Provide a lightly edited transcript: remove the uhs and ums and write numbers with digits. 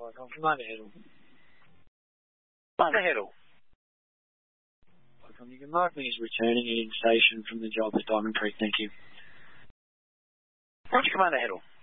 Commander Heddle. Commander Heddle. You can mark me as returning in station from the job at Diamond Creek, thank you. Roger, Commander Heddle.